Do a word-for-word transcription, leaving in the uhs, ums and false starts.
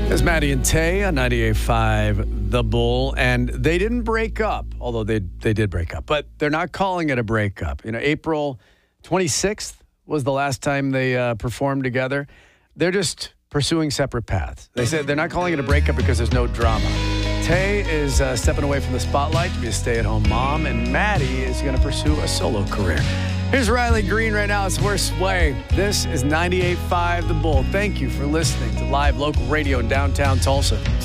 There's Maddie and Tay on ninety-eight point five The Bull, and they didn't break up, although they they did break up, but they're not calling it a breakup. You know, April twenty-sixth was the last time they uh, performed together. They're just pursuing separate paths. They said they're not calling it a breakup because there's no drama. Tay is uh, stepping away from the spotlight to be a stay-at-home mom, and Maddie is going to pursue a solo career. Here's Riley Green right now. It's Worst Way. This is ninety-eight point five The Bull. Thank you for listening to live local radio in downtown Tulsa.